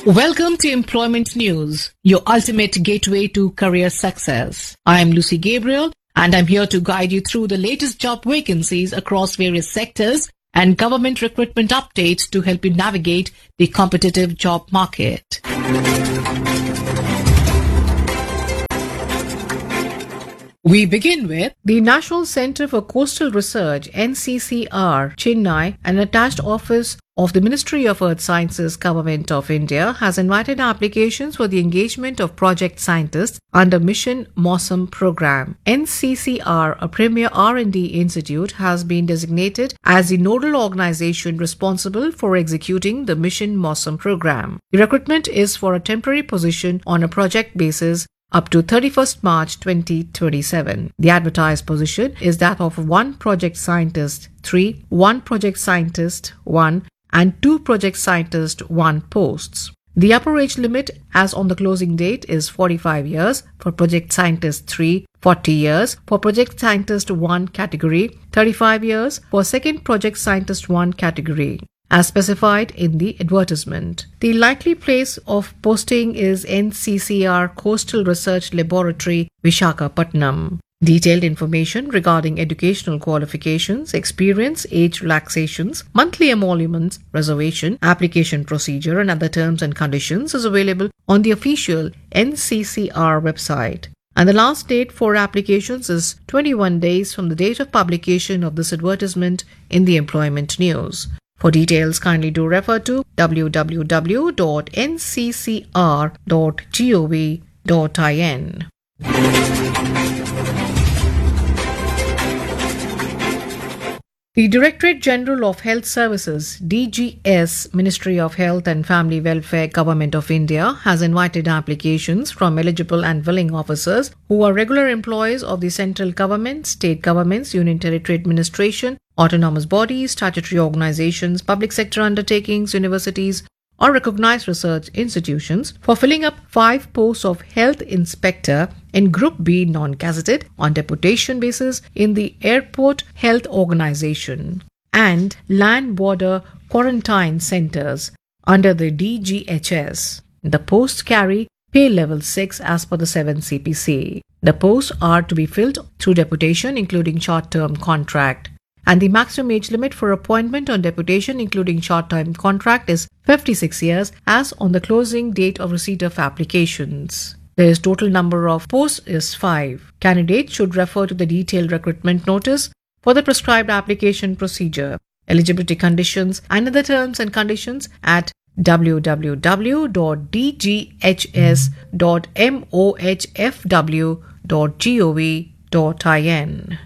Welcome to Employment News, your ultimate gateway to career success. I am Lucy Gabriel, and I'm here to guide you through the latest job vacancies across various sectors and government recruitment updates to help you navigate the competitive job market. We begin with the National Centre for Coastal Research, NCCR, Chennai, an attached office of the Ministry of Earth Sciences, Government of India, has invited applications for the engagement of project scientists under Mission Mosam program. NCCR, a premier R&D institute, has been designated as the nodal organization responsible for executing the Mission Mosam program. The recruitment is for a temporary position on a project basis up to 31st March 2027. The advertised position is that of 1 project scientist 3, 1 project scientist 1, and 2 project scientist 1 posts. The upper age limit as on the closing date is 45 years for project scientist 3, 40 years for project scientist 1 category, 35 years for second project scientist 1 category, as specified in the advertisement. The likely place of posting is NCCR Coastal Research Laboratory, Visakhapatnam. Detailed information regarding educational qualifications, experience, age relaxations, monthly emoluments, reservation, application procedure, and other terms and conditions is available on the official NCCR website. And the last date for applications is 21 days from the date of publication of this advertisement in the Employment News. For details, kindly do refer to www.nccr.gov.in. The Directorate General of Health Services, DGS, Ministry of Health and Family Welfare, Government of India, has invited applications from eligible and willing officers who are regular employees of the central government, state governments, union territory administration, autonomous bodies, statutory organizations, public sector undertakings, universities, or recognized research institutions for filling up 5 posts of health inspector in Group B non-gazetted on deputation basis in the Airport Health Organization and Land Border Quarantine Centers under the DGHS. The posts carry pay level 6 as per the 7 CPC. The posts are to be filled through deputation, including short-term contract. And the maximum age limit for appointment on deputation, including short-term contract, is 56 years as on the closing date of receipt of applications. The total number of posts is 5. Candidates should refer to the detailed recruitment notice for the prescribed application procedure, eligibility conditions, and other terms and conditions at www.dghs.mohfw.gov.in.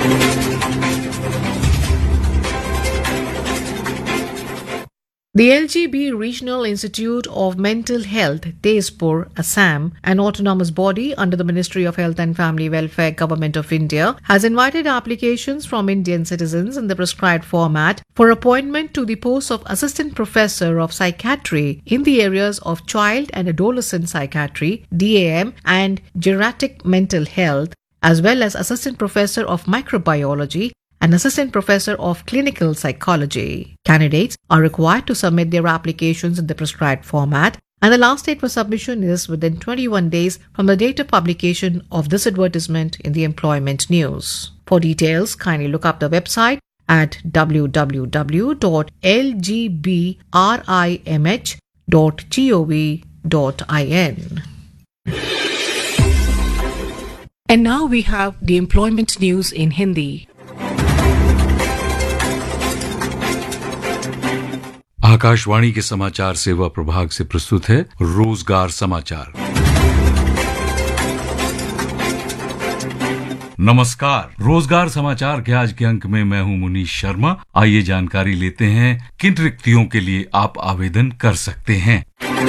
The LGB Regional Institute of Mental Health, Tezpur, Assam, an autonomous body under the Ministry of Health and Family Welfare, Government of India, has invited applications from Indian citizens in the prescribed format for appointment to the post of Assistant Professor of Psychiatry in the areas of Child and Adolescent Psychiatry, DAM, and Geriatric Mental Health, as well as Assistant Professor of Microbiology and Assistant Professor of Clinical Psychology. Candidates are required to submit their applications in the prescribed format, and the last date for submission is within 21 days from the date of publication of this advertisement in the Employment News. For details, kindly look up the website at www.lgbrimh.gov.in. And now we have the Employment News in Hindi. Akashvani के समाचार सेवा प्रभाग से प्रस्तुत है रोजगार समाचार। नमस्कार, रोजगार समाचार के आज के अंक में मैं हूं मुनीश शर्मा। आइए जानकारी लेते हैं किन रिक्तियों के लिए आप आवेदन कर सकते हैं।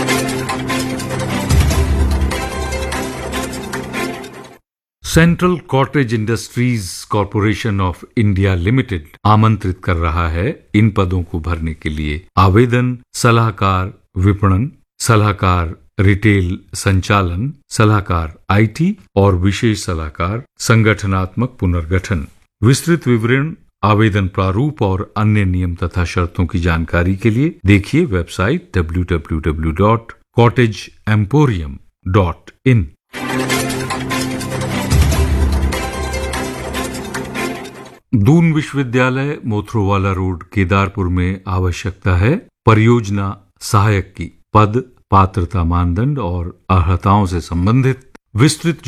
Central cottage industries corporation of India limited आमंत्रित कर रहा है इन पदों को भरने के लिए। आवेदन सलाहकार विपणन, सलाहकार रिटेल संचालन, सलाहकार आईटी और विशेष सलाहकार संगठनात्मक पुनर्गठन। विस्तृत विवरण, आवेदन प्रारूप और अन्य नियम तथा शर्तों की जानकारी के लिए देखिए वेबसाइट www.lgbrimh.gov.in। cottageemporium.in। दून विश्वविद्यालय मोथरोवाला रोड केदारपुर में आवश्यकता है परियोजना सहायक की। पद, पात्रता मानदंड और अर्हताओं से संबंधित विस्तृत